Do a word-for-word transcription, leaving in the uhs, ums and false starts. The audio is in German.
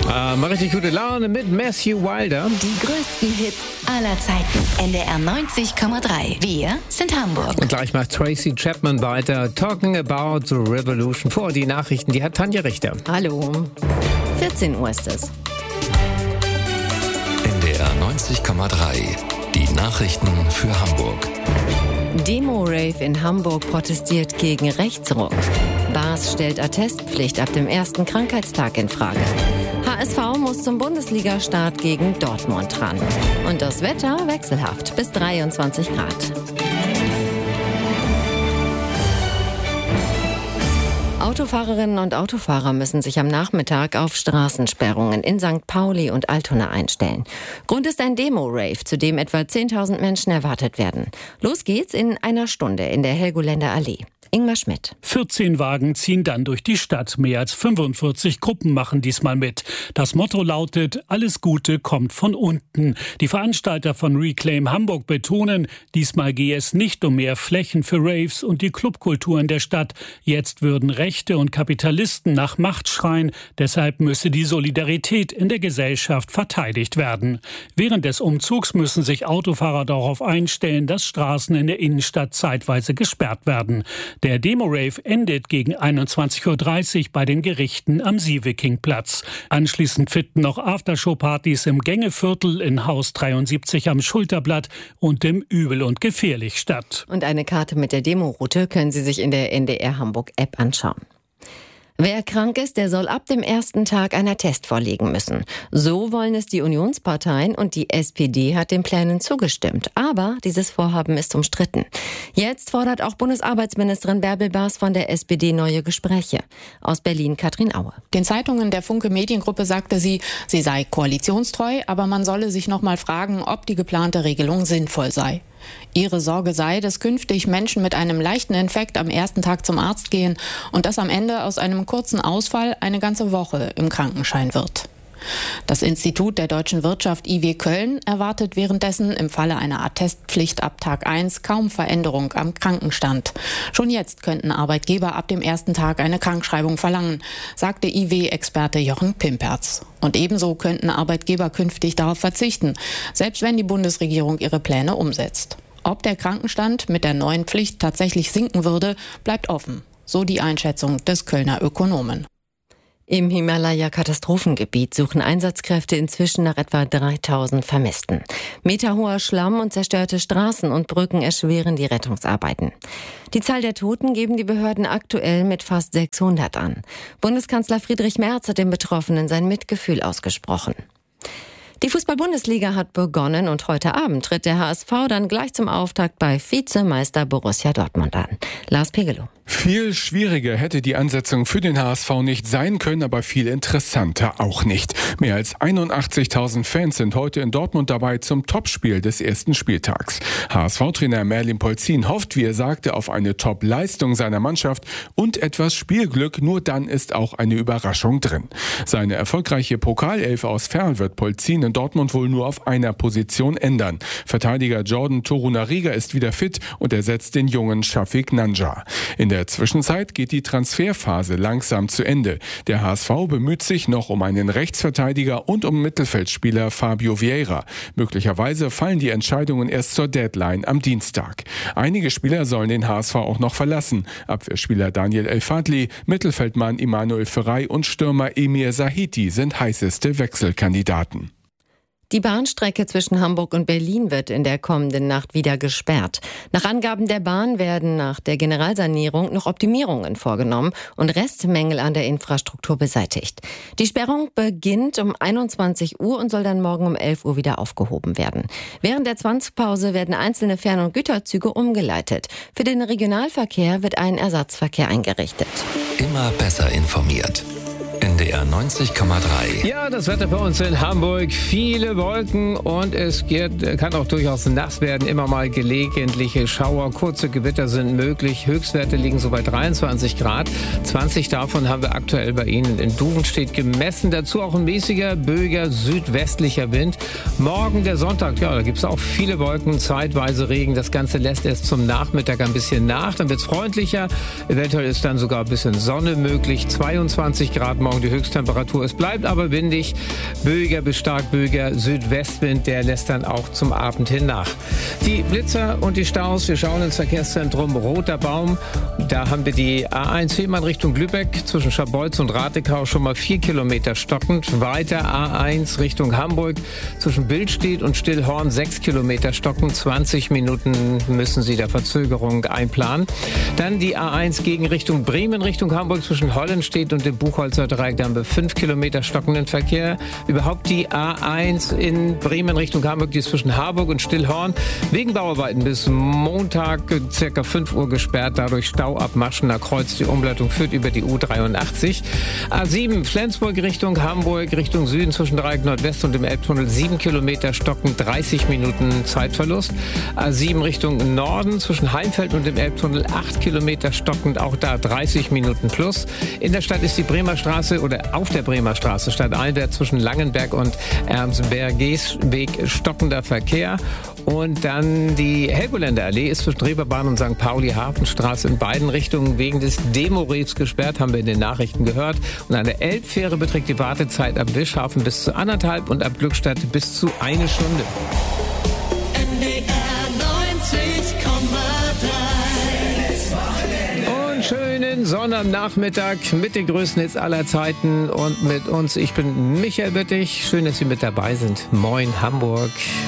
Ah, mal richtig gute Laune mit Matthew Wilder. Die größten Hits aller Zeiten. N D R neunzig Komma drei. Wir sind Hamburg. Und gleich macht Tracy Chapman weiter. Talking about the Revolution. Vor die Nachrichten, die hat Tanja Richter. Hallo. vierzehn Uhr ist es. N D R neunzig Komma drei. Die Nachrichten für Hamburg. Demo-Rave in Hamburg protestiert gegen Rechtsruck. Bars stellt Attestpflicht ab dem ersten Krankheitstag in Frage. H S V muss zum Bundesliga-Start gegen Dortmund ran. Und das Wetter wechselhaft bis dreiundzwanzig Grad. Autofahrerinnen und Autofahrer müssen sich am Nachmittag auf Straßensperrungen in Sankt Pauli und Altona einstellen. Grund ist ein Demo-Rave, zu dem etwa zehntausend Menschen erwartet werden. Los geht's in einer Stunde in der Helgoländer Allee. Ingmar Schmidt. vierzehn Wagen ziehen dann durch die Stadt. Mehr als fünfundvierzig Gruppen machen diesmal mit. Das Motto lautet, alles Gute kommt von unten. Die Veranstalter von Reclaim Hamburg betonen, diesmal gehe es nicht um mehr Flächen für Raves und die Clubkultur in der Stadt. Jetzt würden Rechte und Kapitalisten nach Macht schreien. Deshalb müsse die Solidarität in der Gesellschaft verteidigt werden. Während des Umzugs müssen sich Autofahrer darauf einstellen, dass Straßen in der Innenstadt zeitweise gesperrt werden. Der Demo-Rave endet gegen einundzwanzig Uhr dreißig bei den Gerichten am Sievekingplatz. Anschließend finden noch Aftershow-Partys im Gängeviertel in Haus dreiundsiebzig am Schulterblatt und im Übel und Gefährlich statt. Und eine Karte mit der Demoroute können Sie sich in der N D R Hamburg-App anschauen. Wer krank ist, der soll ab dem ersten Tag einen Attest vorlegen müssen. So wollen es die Unionsparteien und die S P D hat den Plänen zugestimmt. Aber dieses Vorhaben ist umstritten. Jetzt fordert auch Bundesarbeitsministerin Bärbel Baas von der S P D neue Gespräche. Aus Berlin Katrin Aue. Den Zeitungen der Funke Mediengruppe sagte sie, sie sei koalitionstreu, aber man solle sich noch mal fragen, ob die geplante Regelung sinnvoll sei. Ihre Sorge sei, dass künftig Menschen mit einem leichten Infekt am ersten Tag zum Arzt gehen und dass am Ende aus einem kurzen Ausfall eine ganze Woche im Krankenschein wird. Das Institut der deutschen Wirtschaft I W Köln erwartet währenddessen im Falle einer Attestpflicht ab Tag eins kaum Veränderung am Krankenstand. Schon jetzt könnten Arbeitgeber ab dem ersten Tag eine Krankschreibung verlangen, sagte I W-Experte Jochen Pimperz. Und ebenso könnten Arbeitgeber künftig darauf verzichten, selbst wenn die Bundesregierung ihre Pläne umsetzt. Ob der Krankenstand mit der neuen Pflicht tatsächlich sinken würde, bleibt offen. So die Einschätzung des Kölner Ökonomen. Im Himalaya-Katastrophengebiet suchen Einsatzkräfte inzwischen nach etwa dreitausend Vermissten. Meterhoher Schlamm und zerstörte Straßen und Brücken erschweren die Rettungsarbeiten. Die Zahl der Toten geben die Behörden aktuell mit fast sechshundert an. Bundeskanzler Friedrich Merz hat den Betroffenen sein Mitgefühl ausgesprochen. Die Fußball-Bundesliga hat begonnen und heute Abend tritt der H S V dann gleich zum Auftakt bei Vizemeister Borussia Dortmund an. Lars Pegelow. Viel schwieriger hätte die Ansetzung für den H S V nicht sein können, aber viel interessanter auch nicht. Mehr als einundachtzigtausend Fans sind heute in Dortmund dabei zum Topspiel des ersten Spieltags. H S V-Trainer Merlin Polzin hofft, wie er sagte, auf eine Top-Leistung seiner Mannschaft und etwas Spielglück. Nur dann ist auch eine Überraschung drin. Seine erfolgreiche Pokalelf aus Ferl wird Polzin in Dortmund wohl nur auf einer Position ändern. Verteidiger Jordan Torunariga ist wieder fit und ersetzt den jungen Shafiq Nanja. In der Zwischenzeit geht die Transferphase langsam zu Ende. Der H S V bemüht sich noch um einen Rechtsverteidiger und um Mittelfeldspieler Fabio Vieira. Möglicherweise fallen die Entscheidungen erst zur Deadline am Dienstag. Einige Spieler sollen den H S V auch noch verlassen. Abwehrspieler Daniel El Fadli, Mittelfeldmann Immanuel Ferrey und Stürmer Emir Sahiti sind heißeste Wechselkandidaten. Die Bahnstrecke zwischen Hamburg und Berlin wird in der kommenden Nacht wieder gesperrt. Nach Angaben der Bahn werden nach der Generalsanierung noch Optimierungen vorgenommen und Restmängel an der Infrastruktur beseitigt. Die Sperrung beginnt um einundzwanzig Uhr und soll dann morgen um elf Uhr wieder aufgehoben werden. Während der Zwanzigpause werden einzelne Fern- und Güterzüge umgeleitet. Für den Regionalverkehr wird ein Ersatzverkehr eingerichtet. Immer besser informiert. N D R neunzig Komma drei. Ja, das Wetter für uns in Hamburg. Viele Wolken und es geht, kann auch durchaus nass werden. Immer mal gelegentliche Schauer. Kurze Gewitter sind möglich. Höchstwerte liegen so bei dreiundzwanzig Grad. zwanzig davon haben wir aktuell bei Ihnen in Duvenstedt gemessen. Dazu auch ein mäßiger, böiger, südwestlicher Wind. Morgen der Sonntag, ja, da gibt es auch viele Wolken, zeitweise Regen. Das Ganze lässt erst zum Nachmittag ein bisschen nach. Dann wird es freundlicher. Eventuell ist dann sogar ein bisschen Sonne möglich. zweiundzwanzig Grad morgen. die Höchsttemperatur. Es bleibt aber windig, böiger bis stark böiger Südwestwind, der lässt dann auch zum Abend hin nach. Die Blitzer und die Staus, wir schauen ins Verkehrszentrum Roter Baum. Da haben wir die A eins Fehmarn Richtung Lübeck zwischen Scharbeutz und Ratekau schon mal vier Kilometer stockend. Weiter A eins Richtung Hamburg zwischen Billstedt und Stillhorn sechs Kilometer stockend. zwanzig Minuten müssen Sie der Verzögerung einplanen. Dann die A eins gegen Richtung Bremen Richtung Hamburg zwischen Hollenstedt und dem Buchholzer Dreieck. Da haben wir fünf Kilometer stockenden Verkehr. Überhaupt die A eins in Bremen Richtung Hamburg, die ist zwischen Harburg und Stillhorn wegen Bauarbeiten bis Montag circa fünf Uhr gesperrt. Dadurch Stau ab Maschener Kreuz. Die Umleitung führt über die U dreiundachtzig. A sieben Flensburg Richtung Hamburg, Richtung Süden zwischen Dreieck Nordwest und dem Elbtunnel sieben Kilometer stockend, dreißig Minuten Zeitverlust. A sieben Richtung Norden zwischen Heimfeld und dem Elbtunnel acht Kilometer stockend, auch da dreißig Minuten plus. In der Stadt ist die Bremer Straße oder auf der Bremer Straße stadteinwärts zwischen Langenberg und Ermsbergesweg stockender Verkehr. Und dann die Helgoländer Allee ist zwischen Reeperbahn und Sankt Pauli Hafenstraße in beiden Richtungen wegen des Demo-Rebs gesperrt, haben wir in den Nachrichten gehört. Und an der Elbfähre beträgt die Wartezeit ab Wischhafen bis zu anderthalb und ab Glückstadt bis zu eine Stunde. N D R neunzig Komma drei. Und schönen Sonnabendnachmittag mit den größten Hits aller Zeiten und mit uns. Ich bin Michael Böttich. Schön, dass Sie mit dabei sind. Moin Hamburg.